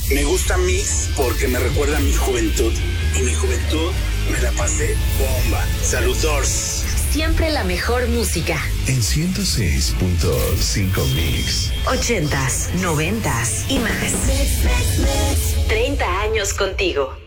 Me gusta Mix porque me recuerda a mi juventud. Y mi juventud me la pasé bomba. Saludos. Siempre la mejor música. En 106.5 Mix. 80s, 90s y más. 30 años contigo.